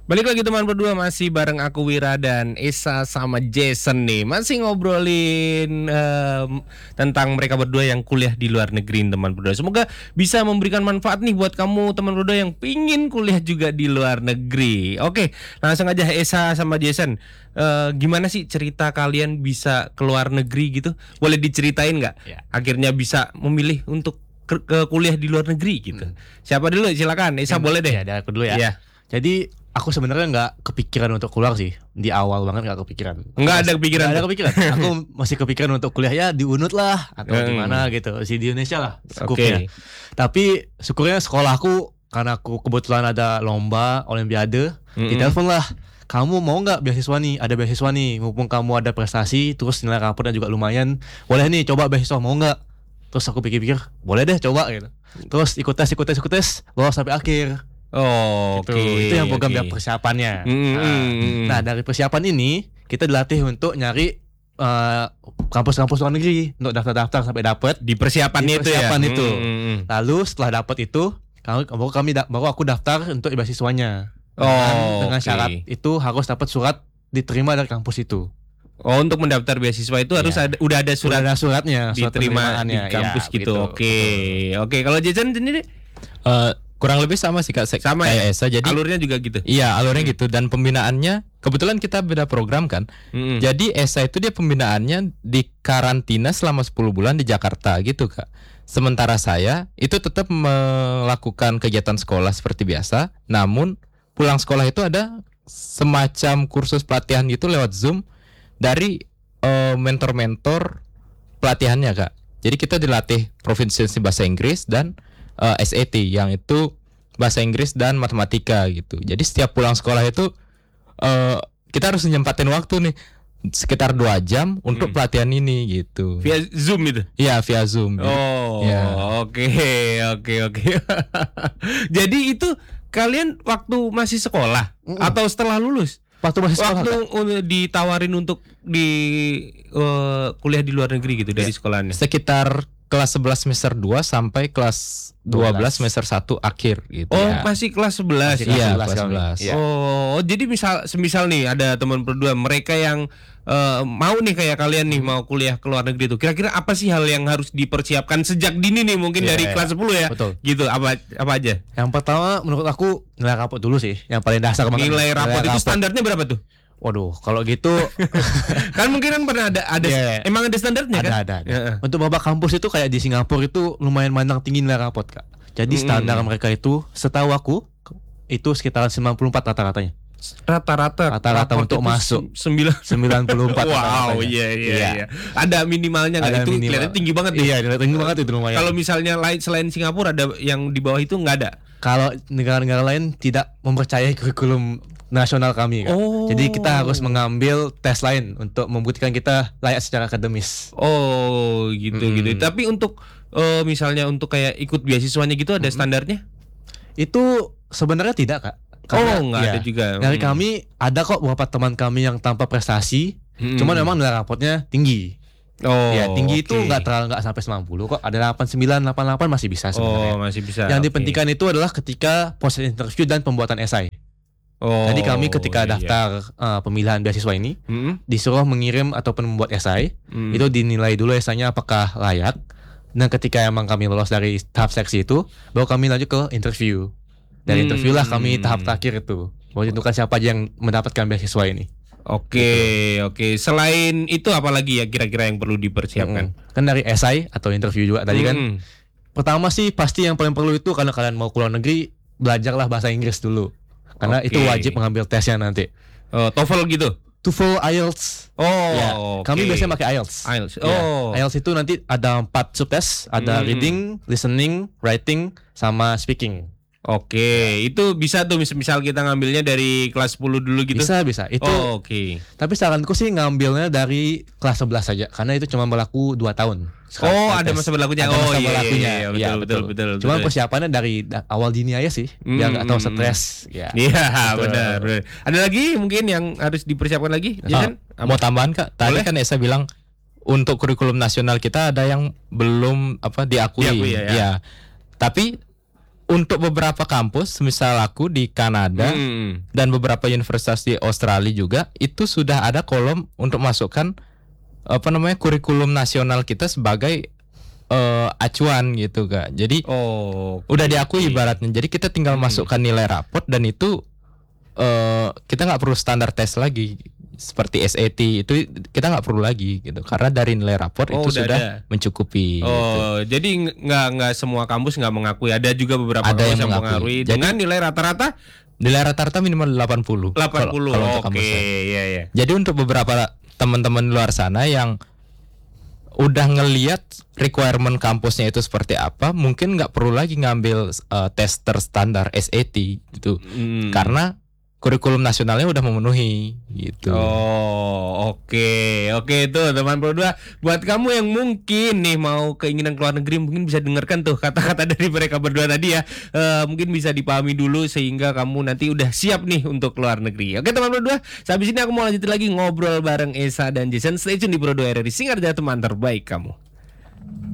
Balik lagi teman berdua, masih bareng aku Wira dan Esa sama Jason nih. Masih ngobrolin tentang mereka berdua yang kuliah di luar negeri teman berdua. Semoga bisa memberikan manfaat nih buat kamu teman berdua yang pingin kuliah juga di luar negeri. Oke, langsung aja Esa sama Jason. Gimana sih cerita kalian bisa ke luar negeri gitu? Boleh diceritain nggak? Ya. Akhirnya bisa memilih untuk ke kuliah di luar negeri gitu. Siapa dulu? Silakan. Esa boleh deh. Ya, dari aku dulu ya. Iya. Jadi aku sebenarnya nggak kepikiran untuk keluar sih. Di awal banget nggak kepikiran. Nggak ada kepikiran. Nggak ada kepikiran. Aku masih kepikiran untuk kuliah ya di UNUD lah atau di mana gitu. Di Indonesia lah skupnya. Tapi syukurnya sekolahku karena aku kebetulan ada lomba olimpiade, ditelepon lah. Kamu mau nggak beasiswa nih? Ada beasiswa nih. Mumpung kamu ada prestasi, terus nilai rapotnya juga lumayan. Boleh nih coba beasiswa, mau nggak? Terus aku pikir-pikir, boleh deh coba gitu. Terus ikut tes, lolos sampai akhir. Oh, Gitu. Itu yang program dari persiapannya. Nah, dari persiapan ini kita dilatih untuk nyari kampus-kampus luar negeri untuk daftar-daftar sampai dapat di persiapannya itu ya. Itu. Lalu setelah dapat itu, baru aku daftar untuk beasiswanya. Dengan syarat itu harus dapat surat diterima dari kampus itu. Oh, untuk mendaftar beasiswa itu harus udah ada suratnya, diterima di kampus gitu. Oke. Kalau Jason sendiri? Kurang lebih sama sih Kak, sama kayak ya? Esa. Jadi alurnya juga gitu. Iya, alurnya gitu, dan pembinaannya kebetulan kita beda program kan. Jadi Esa itu dia pembinaannya di karantina selama 10 bulan di Jakarta gitu Kak. Sementara saya itu tetap melakukan kegiatan sekolah seperti biasa, namun pulang sekolah itu ada semacam kursus pelatihan gitu lewat Zoom dari mentor-mentor pelatihannya Kak. Jadi kita dilatih proficiency bahasa Inggris dan SAT yang itu bahasa Inggris dan matematika gitu. Jadi setiap pulang sekolah itu kita harus nyempatin waktu nih sekitar 2 jam untuk pelatihan ini gitu. Via Zoom itu? Iya, via Zoom. Oke. Jadi itu kalian waktu masih sekolah atau setelah lulus? Waktu masih sekolah. Waktu ditawarin untuk kuliah di luar negeri gitu dari sekolahnya. Sekitar kelas 11 semester 2 sampai kelas 12 semester 1 akhir gitu. Masih kelas 11. Iya, kelas 11. Ya. Jadi semisal nih ada teman berdua mereka yang mau nih kayak kalian nih mau kuliah ke luar negeri itu. Kira-kira apa sih hal yang harus dipersiapkan sejak dini nih mungkin dari kelas 10 ya? Betul. Gitu apa aja? Yang pertama menurut aku nilai rapot dulu sih, yang paling dasar banget. Nilai rapot itu standarnya berapa tuh? Waduh, kalau gitu kan mungkin kan pernah ada emang ada standarnya kan? Ada. Untuk beberapa kampus itu kayak di Singapura itu lumayan mandang tinggi nilai rapot Kak. Jadi standar mereka itu setahu aku itu sekitar 94 rata-ratanya. Rata-rata untuk masuk 94. Wow, iya. Ada minimalnya nggak? Itu kelihatannya tinggi banget nih. Iya, tinggi banget itu lumayan. Kalau misalnya selain Singapura ada yang di bawah itu nggak ada? Kalau negara-negara lain tidak mempercayai kurikulum nasional kami kan. Jadi kita harus mengambil tes lain untuk membuktikan kita layak secara akademis. Gitu. Tapi untuk misalnya untuk kayak ikut beasiswanya gitu ada standarnya? Itu sebenarnya tidak Kak. Karena, nggak ada juga. Dari kami ada kok beberapa teman kami yang tanpa prestasi, cuman memang nilai rapotnya tinggi. Tinggi itu nggak sampai 90 kok. Ada 89, 88 masih bisa sebenarnya. Masih bisa. Yang dipentingkan itu adalah ketika proses interview dan pembuatan esai. Jadi kami ketika daftar pemilihan beasiswa ini disuruh mengirim ataupun membuat esai. Itu dinilai dulu esainya apakah layak. Dan ketika emang kami lolos dari tahap seleksi itu, baru kami lanjut ke interview. Dari interview lah kami tahap terakhir itu mau tentukan siapa aja yang mendapatkan beasiswa ini. Oke. Selain itu apa lagi ya kira-kira yang perlu dipersiapkan? Kan dari esai atau interview juga tadi kan. Pertama sih pasti yang paling perlu itu kalau kalian mau keluar negeri, belajarlah bahasa Inggris dulu. Karena itu wajib mengambil tesnya nanti. TOEFL gitu? TOEFL, IELTS. Kami biasanya pakai IELTS. IELTS itu nanti ada 4 subtes, ada reading, listening, writing, sama speaking. Itu bisa tuh misal kita ngambilnya dari kelas 10 dulu gitu. Bisa. Itu. Tapi saranku sih ngambilnya dari kelas 11 saja karena itu cuma berlaku 2 tahun. Ada masa berlakunya. Iya, betul. Cuma persiapannya dari awal dini aja sih, biar enggak tahu stres. Iya, benar. Ada lagi mungkin yang harus dipersiapkan lagi? Mau tambahan Kak? Tadi kan Esa bilang untuk kurikulum nasional kita ada yang belum diakui. Ya. Tapi untuk beberapa kampus, misal aku di Kanada dan beberapa universitas di Australia juga, itu sudah ada kolom untuk masukkan kurikulum nasional kita sebagai acuan gitu Kak. Jadi udah diakui ibaratnya. Jadi kita tinggal masukkan nilai raport dan itu kita nggak perlu standar tes lagi seperti SAT, itu kita nggak perlu lagi gitu karena dari nilai raport itu sudah mencukupi. Jadi nggak semua kampus nggak mengakui, ada juga beberapa kampus yang mengakui dengan nilai rata-rata minimal 80. 80. Oke, iya. Jadi untuk beberapa teman-teman luar sana yang udah ngelihat requirement kampusnya itu seperti apa, mungkin nggak perlu lagi ngambil tes terstandar SAT gitu, karena kurikulum nasionalnya udah memenuhi gitu. Oke tuh teman Pro 2. Buat kamu yang mungkin nih mau keinginan keluar negeri, mungkin bisa dengarkan tuh kata-kata dari mereka berdua tadi ya. Mungkin bisa dipahami dulu sehingga kamu nanti udah siap nih untuk keluar negeri. Oke teman Pro 2, habis ini aku mau lanjutin lagi ngobrol bareng Esa dan Jason. Stay tune di Pro 2 RRI Singarja, teman terbaik kamu.